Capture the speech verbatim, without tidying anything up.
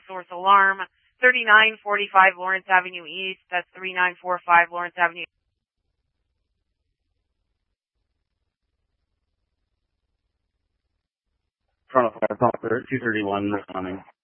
source alarm, thirty-nine forty-five Lawrence Avenue East. That's thirty-nine forty-five Lawrence Avenue. Front of fire, two thirty-one responding.